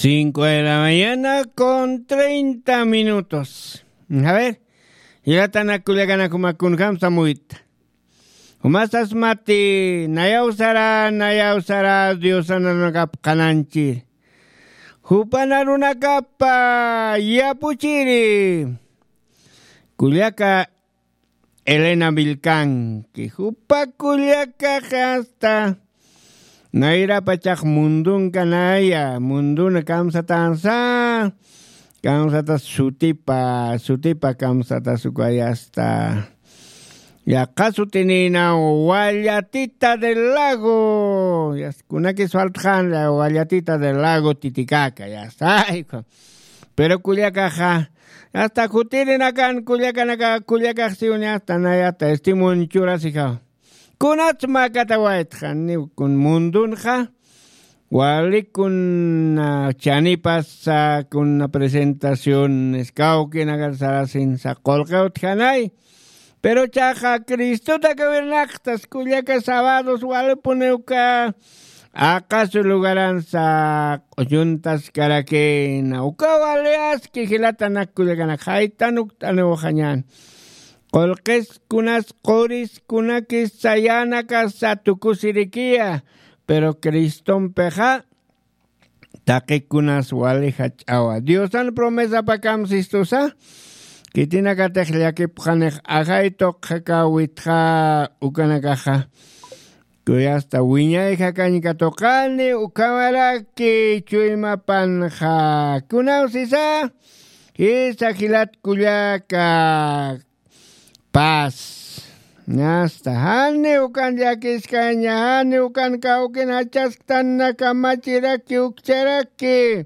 5 de la mañana con 30 minutos. A ver, ilatana kulegana kumakun kamsa muita. Umasas mati nayausara Diosananagap kananchi. Hupanarunakapa yapuchiri. Kuliaka Elena Vilcan, que hupa kuliaka hasta Naira pachak mundun kanaya, mundun kamsatansa, kamsata sutipa kamsata sukayasta. Ya caso tenina Guayatita del Lago, ya kunaki sualtjan la Guayatita del Lago Titicaca, ya está. Pero kuliaka hasta kutirin akan kuliaka siuni hasta nayata estimun churasika. Kunat makatawait ni kun mundun wali kun chanipas kun presentación skaukin agar sarasin sa kolkaut hanay. Pero chaja Cristo ta kabernaktas kuliaka sábados wali puneuka acaso lugaran sa oyuntas karakena uka waleas ki hilatanak kuliaka haitanuk tanewahanyan. Kolkes kunas koris kunakis sayanakas satukusirikia, pero Criston peja take kunas wali hachawa. Dios an promesa pakam sistusa, kitina katehlia ki pjaneh agaitok hakawitha ukanakaja. Kuyasta wiña hakanika tokani ukamaraki chuimapanja. Kunausisa isa hilat kuliaka paz. Nasta hane ukan yakiskanya hane ukan kaukin hachastan nakamachiraki ukcharaki.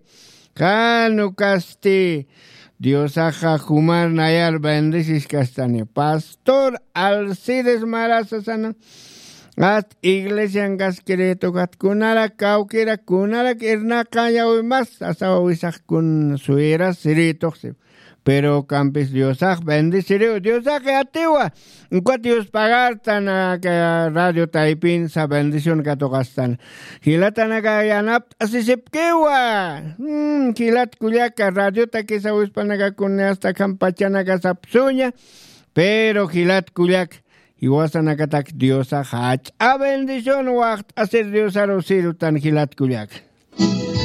Kanukasti Dios aja humar nayar bendicis castane. Pastor Alcides Marasasana. At iglesia en gasquereto gat kunara kaukira kunara kirna kaya uimas asawisak kun suira siritoxi. Pero campes Diosaj bendicireo Diosaj atewa. Cuatios pagar tan que radio taipin sa bendición katogastan. Hilatan yanap asisipkewa. Hilat kuliaka radio takisa uspanaga kun hasta campachana gasapsuña. Pero hilat kuliak iwasanakatak Diosaj a bendición wacht hacer Dios arosiru tan hilat kuliak.